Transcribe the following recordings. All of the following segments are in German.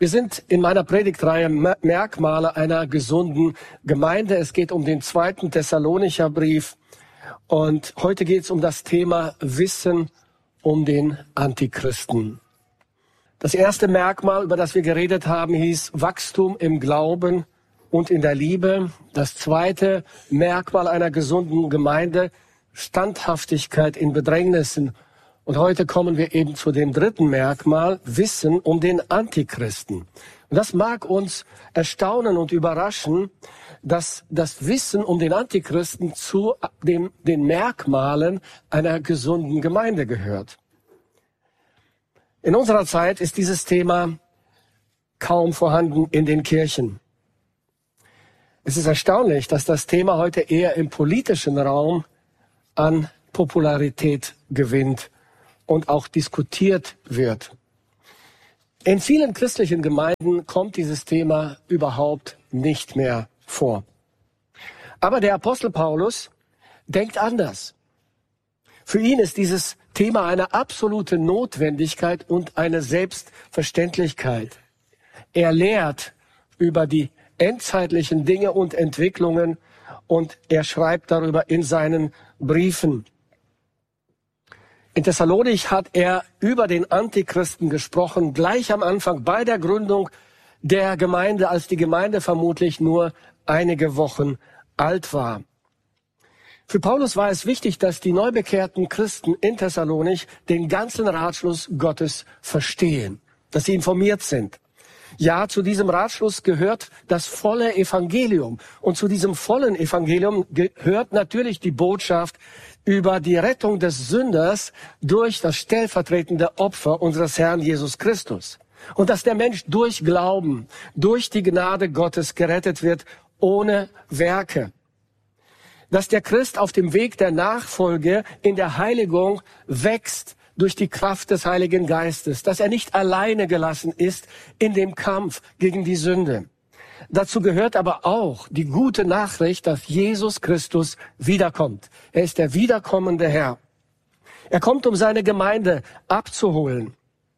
Wir sind in meiner Predigtreihe Merkmale einer gesunden Gemeinde. Es geht um den 2. Thessalonicher Brief und heute geht es um das Thema Wissen um den Antichristen. Das erste Merkmal, über das wir geredet haben, hieß Wachstum im Glauben und in der Liebe. Das zweite Merkmal einer gesunden Gemeinde, Standhaftigkeit in Bedrängnissen. Und heute kommen wir eben zu dem dritten Merkmal, Wissen um den Antichristen. Und das mag uns erstaunen und überraschen, dass das Wissen um den Antichristen zu den Merkmalen einer gesunden Gemeinde gehört. In unserer Zeit ist dieses Thema kaum vorhanden in den Kirchen. Es ist erstaunlich, dass das Thema heute eher im politischen Raum an Popularität gewinnt und auch diskutiert wird. In vielen christlichen Gemeinden kommt dieses Thema überhaupt nicht mehr vor. Aber der Apostel Paulus denkt anders. Für ihn ist dieses Thema eine absolute Notwendigkeit und eine Selbstverständlichkeit. Er lehrt über die endzeitlichen Dinge und Entwicklungen und er schreibt darüber in seinen Briefen. In Thessalonich hat er über den Antichristen gesprochen, gleich am Anfang bei der Gründung der Gemeinde, als die Gemeinde vermutlich nur einige Wochen alt war. Für Paulus war es wichtig, dass die neubekehrten Christen in Thessalonich den ganzen Ratschluss Gottes verstehen, dass sie informiert sind. Ja, zu diesem Ratschluss gehört das volle Evangelium. Und zu diesem vollen Evangelium gehört natürlich die Botschaft über die Rettung des Sünders durch das stellvertretende Opfer unseres Herrn Jesus Christus. Und dass der Mensch durch Glauben, durch die Gnade Gottes gerettet wird, ohne Werke. Dass der Christ auf dem Weg der Nachfolge in der Heiligung wächst durch die Kraft des Heiligen Geistes, dass er nicht alleine gelassen ist in dem Kampf gegen die Sünde. Dazu gehört aber auch die gute Nachricht, dass Jesus Christus wiederkommt. Er ist der wiederkommende Herr. Er kommt, um seine Gemeinde abzuholen.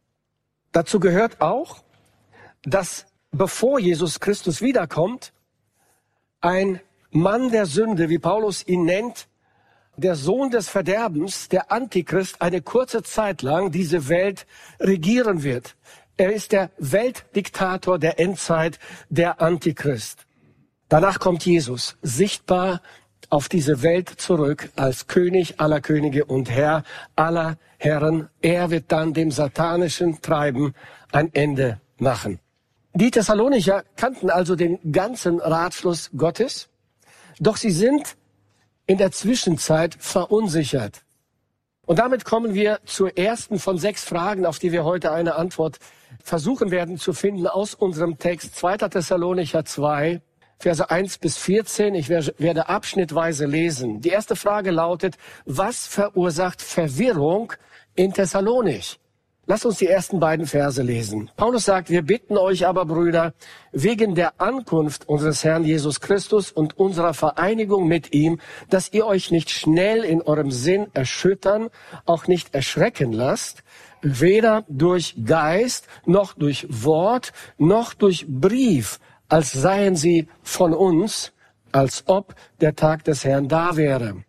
Dazu gehört auch, dass bevor Jesus Christus wiederkommt, ein Mann der Sünde, wie Paulus ihn nennt, der Sohn des Verderbens, der Antichrist, eine kurze Zeit lang diese Welt regieren wird. Er ist der Weltdiktator der Endzeit, der Antichrist. Danach kommt Jesus, sichtbar auf diese Welt zurück, als König aller Könige und Herr aller Herren. Er wird dann dem satanischen Treiben ein Ende machen. Die Thessalonicher kannten also den ganzen Ratschluss Gottes, doch sie sind in der Zwischenzeit verunsichert. Und damit kommen wir zur ersten von 6 Fragen, auf die wir heute eine Antwort versuchen werden zu finden aus unserem Text 2. Thessalonicher 2, Verse 1 bis 14. Ich werde abschnittweise lesen. Die erste Frage lautet, was verursacht Verwirrung in Thessalonich? Lasst uns die ersten beiden Verse lesen. Paulus sagt, wir bitten euch aber, Brüder, wegen der Ankunft unseres Herrn Jesus Christus und unserer Vereinigung mit ihm, dass ihr euch nicht schnell in eurem Sinn erschüttern, auch nicht erschrecken lasst, weder durch Geist, noch durch Wort, noch durch Brief, als seien sie von uns, als ob der Tag des Herrn da wäre.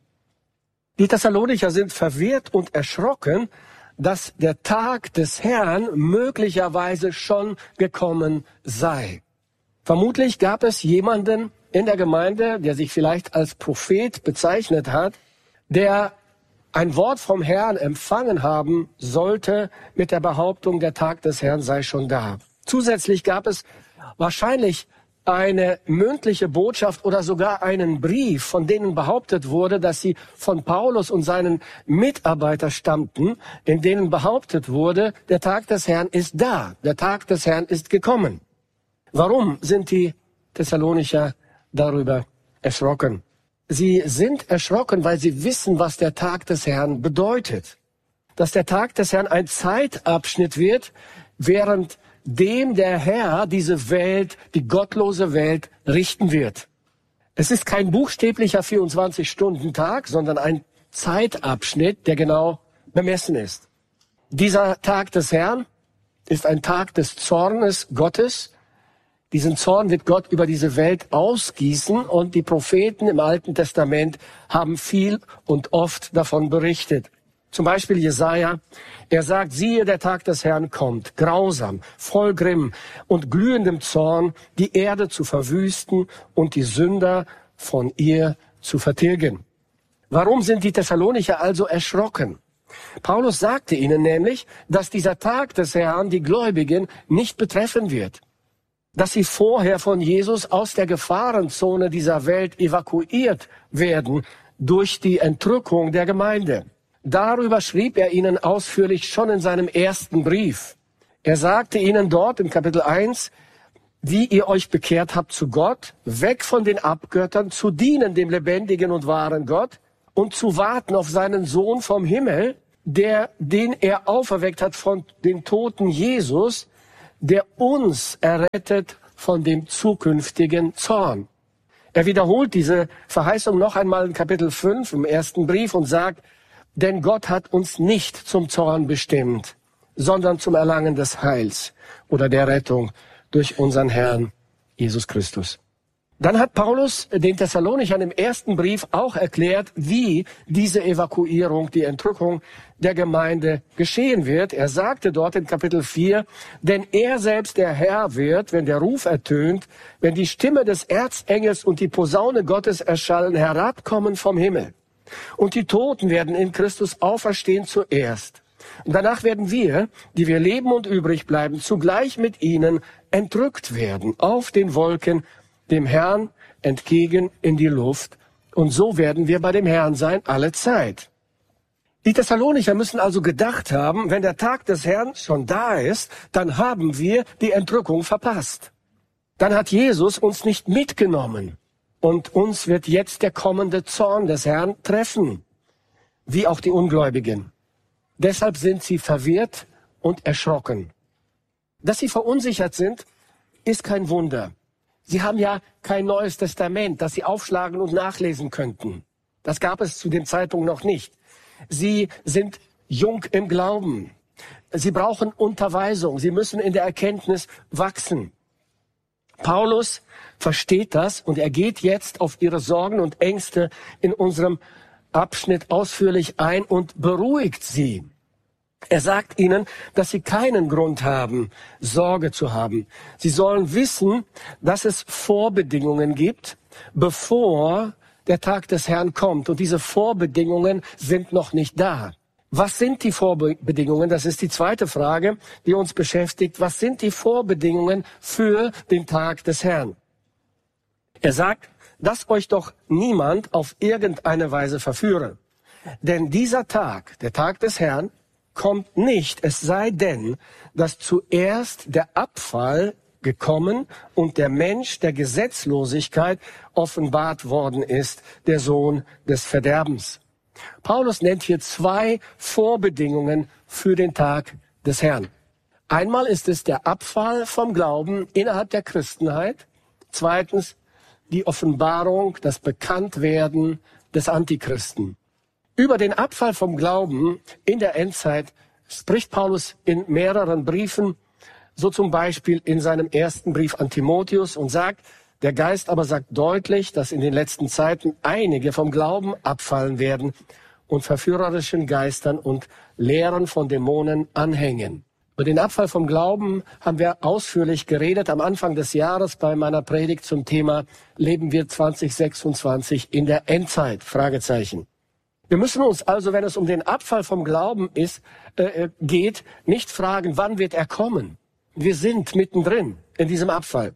Die Thessalonicher sind verwirrt und erschrocken, dass der Tag des Herrn möglicherweise schon gekommen sei. Vermutlich gab es jemanden in der Gemeinde, der sich vielleicht als Prophet bezeichnet hat, der ein Wort vom Herrn empfangen haben sollte mit der Behauptung, der Tag des Herrn sei schon da. Zusätzlich gab es wahrscheinlich eine mündliche Botschaft oder sogar einen Brief, von denen behauptet wurde, dass sie von Paulus und seinen Mitarbeitern stammten, in denen behauptet wurde, der Tag des Herrn ist da, der Tag des Herrn ist gekommen. Warum sind die Thessalonicher darüber erschrocken? Sie sind erschrocken, weil sie wissen, was der Tag des Herrn bedeutet. Dass der Tag des Herrn ein Zeitabschnitt wird, während dem der Herr diese Welt, die gottlose Welt, richten wird. Es ist kein buchstäblicher 24-Stunden-Tag, sondern ein Zeitabschnitt, der genau bemessen ist. Dieser Tag des Herrn ist ein Tag des Zornes Gottes. Diesen Zorn wird Gott über diese Welt ausgießen und die Propheten im Alten Testament haben viel und oft davon berichtet. Zum Beispiel Jesaja, er sagt, siehe, der Tag des Herrn kommt, grausam, voll Grimm und glühendem Zorn, die Erde zu verwüsten und die Sünder von ihr zu vertilgen. Warum sind die Thessalonicher also erschrocken? Paulus sagte ihnen nämlich, dass dieser Tag des Herrn die Gläubigen nicht betreffen wird. Dass sie vorher von Jesus aus der Gefahrenzone dieser Welt evakuiert werden durch die Entrückung der Gemeinde. Darüber schrieb er ihnen ausführlich schon in seinem ersten Brief. Er sagte ihnen dort im Kapitel 1, wie ihr euch bekehrt habt zu Gott, weg von den Abgöttern, zu dienen dem lebendigen und wahren Gott und zu warten auf seinen Sohn vom Himmel, den er auferweckt hat von dem toten Jesus, der uns errettet von dem zukünftigen Zorn. Er wiederholt diese Verheißung noch einmal in Kapitel 5 im ersten Brief und sagt, denn Gott hat uns nicht zum Zorn bestimmt, sondern zum Erlangen des Heils oder der Rettung durch unseren Herrn Jesus Christus. Dann hat Paulus den Thessalonichern im ersten Brief auch erklärt, wie diese Evakuierung, die Entrückung der Gemeinde geschehen wird. Er sagte dort in Kapitel 4, denn er selbst der Herr wird, wenn der Ruf ertönt, wenn die Stimme des Erzengels und die Posaune Gottes erschallen, herabkommen vom Himmel. Und die Toten werden in Christus auferstehen zuerst. Und danach werden wir, die wir leben und übrig bleiben, zugleich mit ihnen entrückt werden auf den Wolken, dem Herrn entgegen in die Luft. Und so werden wir bei dem Herrn sein alle Zeit. Die Thessalonicher müssen also gedacht haben, wenn der Tag des Herrn schon da ist, dann haben wir die Entrückung verpasst. Dann hat Jesus uns nicht mitgenommen. Und uns wird jetzt der kommende Zorn des Herrn treffen, wie auch die Ungläubigen. Deshalb sind sie verwirrt und erschrocken. Dass sie verunsichert sind, ist kein Wunder. Sie haben ja kein Neues Testament, das sie aufschlagen und nachlesen könnten. Das gab es zu dem Zeitpunkt noch nicht. Sie sind jung im Glauben. Sie brauchen Unterweisung. Sie müssen in der Erkenntnis wachsen. Paulus versteht das und er geht jetzt auf ihre Sorgen und Ängste in unserem Abschnitt ausführlich ein und beruhigt sie. Er sagt ihnen, dass sie keinen Grund haben, Sorge zu haben. Sie sollen wissen, dass es Vorbedingungen gibt, bevor der Tag des Herrn kommt. Und diese Vorbedingungen sind noch nicht da. Was sind die Vorbedingungen? Das ist die zweite Frage, die uns beschäftigt. Was sind die Vorbedingungen für den Tag des Herrn? Er sagt, dass euch doch niemand auf irgendeine Weise verführe. Denn dieser Tag, der Tag des Herrn, kommt nicht, es sei denn, dass zuerst der Abfall gekommen und der Mensch der Gesetzlosigkeit offenbart worden ist, der Sohn des Verderbens. Paulus nennt hier zwei Vorbedingungen für den Tag des Herrn. Einmal ist es der Abfall vom Glauben innerhalb der Christenheit. Zweitens die Offenbarung, das Bekanntwerden des Antichristen. Über den Abfall vom Glauben in der Endzeit spricht Paulus in mehreren Briefen, so zum Beispiel in seinem ersten Brief an Timotheus und sagt, der Geist aber sagt deutlich, dass in den letzten Zeiten einige vom Glauben abfallen werden und verführerischen Geistern und Lehren von Dämonen anhängen. Über den Abfall vom Glauben haben wir ausführlich geredet am Anfang des Jahres bei meiner Predigt zum Thema Leben wir 2026 in der Endzeit? Fragezeichen. Wir müssen uns also, wenn es um den Abfall vom Glauben geht, nicht fragen, wann wird er kommen? Wir sind mittendrin in diesem Abfall.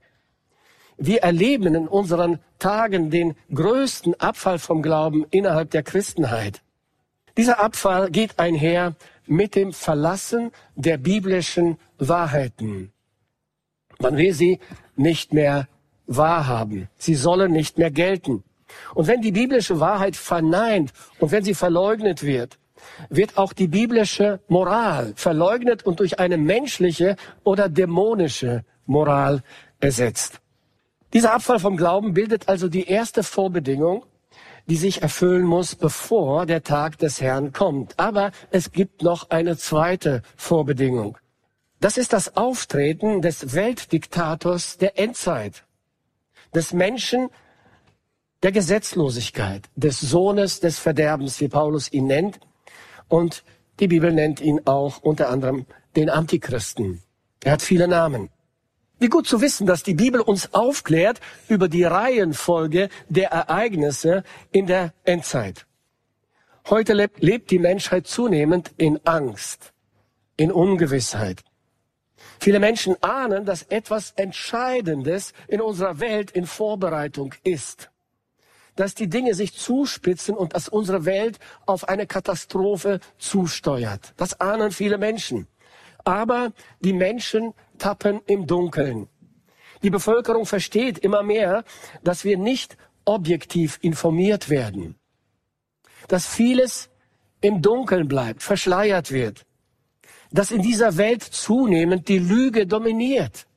Wir erleben in unseren Tagen den größten Abfall vom Glauben innerhalb der Christenheit. Dieser Abfall geht einher mit dem Verlassen der biblischen Wahrheiten. Man will sie nicht mehr wahrhaben. Sie sollen nicht mehr gelten. Und wenn die biblische Wahrheit verneint und wenn sie verleugnet wird, wird auch die biblische Moral verleugnet und durch eine menschliche oder dämonische Moral ersetzt. Dieser Abfall vom Glauben bildet also die erste Vorbedingung, die sich erfüllen muss, bevor der Tag des Herrn kommt. Aber es gibt noch eine zweite Vorbedingung. Das ist das Auftreten des Weltdiktators der Endzeit, des Menschen der Gesetzlosigkeit, des Sohnes des Verderbens, wie Paulus ihn nennt. Und die Bibel nennt ihn auch unter anderem den Antichristen. Er hat viele Namen. Wie gut zu wissen, dass die Bibel uns aufklärt über die Reihenfolge der Ereignisse in der Endzeit. Heute lebt die Menschheit zunehmend in Angst, in Ungewissheit. Viele Menschen ahnen, dass etwas Entscheidendes in unserer Welt in Vorbereitung ist. Dass die Dinge sich zuspitzen und dass unsere Welt auf eine Katastrophe zusteuert. Das ahnen viele Menschen. Aber die Menschen tappen im Dunkeln. Die Bevölkerung versteht immer mehr, dass wir nicht objektiv informiert werden. Dass vieles im Dunkeln bleibt, verschleiert wird. Dass in dieser Welt zunehmend die Lüge dominiert.